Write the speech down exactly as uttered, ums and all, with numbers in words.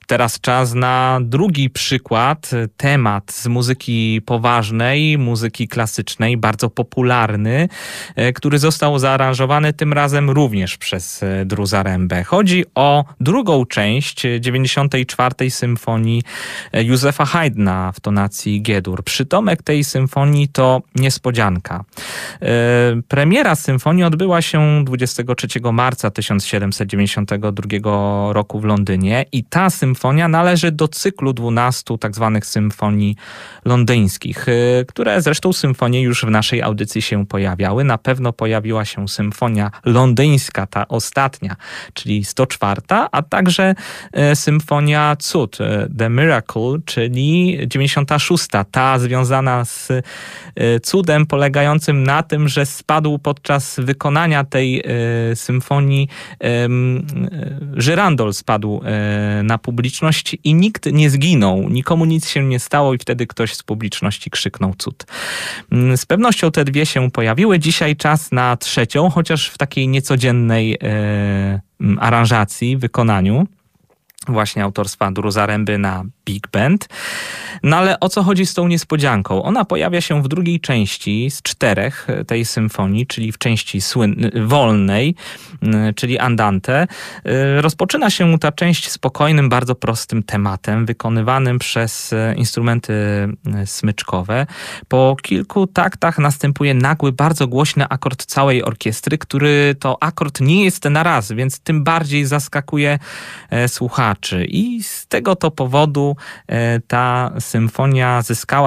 Teraz czas na drugi przykład, temat z muzyki poważnej, muzyki klasycznej, bardzo popularny, który został zaaranżowany tym razem również przez Drew Zarembę. Chodzi o drugą część dziewięćdziesiątej czwartej symfonii Józefa Haydna w tonacji G-dur. Przytomek tej symfonii to niespodzianka. Premiera symfonii odbyła się dwudziestego trzeciego marca tysiąc siedemset dziewięćdziesiątego drugiego roku w Londynie i ta symfonia należy do cyklu dwunastu tak zwanych symfonii londyńskich, które zresztą symfonie już w naszej audycji się pojawiały. Na pewno pojawiła się symfonia londyńska, ta ostatnia, czyli sto czwarta, a także symfonia Cud, The Miracle, czyli dziewięćdziesiąta szósta, ta związana z cudem polegającym na tym, że spadł podczas wykonania tej symfonii żyrandol spadł na publiczność i nikt nie zginął, nikomu nic się nie stało i wtedy ktoś z publiczności krzyknął cud. Z pewnością te dwie się pojawiły. Dzisiaj czas na trzecią, chociaż w takiej niecodziennej e, aranżacji, wykonaniu. Właśnie autorstwa Drew Zaremby na Big Band. No ale o co chodzi z tą niespodzianką? Ona pojawia się w drugiej części z czterech tej symfonii, czyli w części słyn- wolnej, czyli Andante. Rozpoczyna się ta część spokojnym, bardzo prostym tematem, wykonywanym przez instrumenty smyczkowe. Po kilku taktach następuje nagły, bardzo głośny akord całej orkiestry, który to akord nie jest na raz, więc tym bardziej zaskakuje słuchaczy. I z tego to powodu ta symfonia zyskała